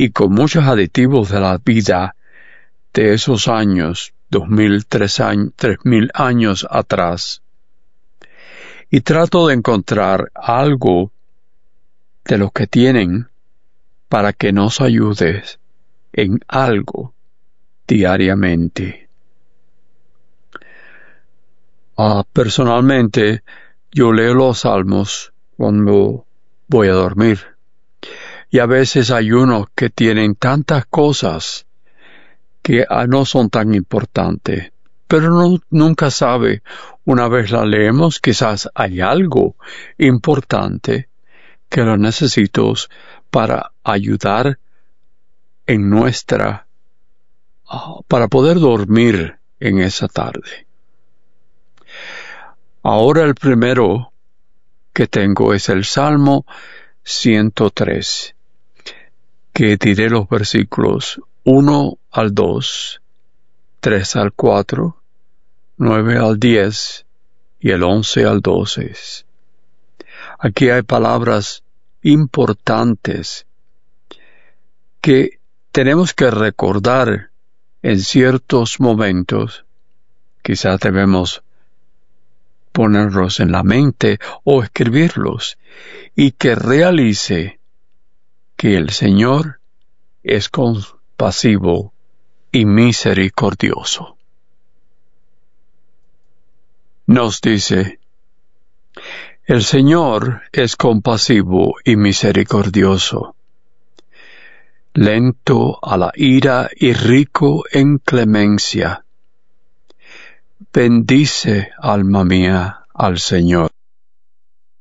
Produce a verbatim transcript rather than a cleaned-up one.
y con muchos aditivos de la vida de esos años, dos mil, tres años, tres mil años atrás. Y trato de encontrar algo de lo que tienen para que nos ayude en algo diariamente. Uh, personalmente, yo leo los salmos cuando voy a dormir. Y a veces hay unos que tienen tantas cosas que uh, no son tan importantes. Pero no, nunca sabe, una vez la leemos, quizás hay algo importante que lo necesito para ayudar en nuestra, uh, para poder dormir en esa tarde. Ahora el primero que tengo es el Salmo ciento tres, que diré los versículos uno al dos, tres al cuatro, nueve al diez y el once al doce. Aquí hay palabras importantes que tenemos que recordar en ciertos momentos. Quizás debemos ponerlos en la mente o escribirlos, y que realice que el Señor es compasivo y misericordioso. Nos dice: el Señor es compasivo y misericordioso, lento a la ira y rico en clemencia. Bendice, alma mía, al Señor.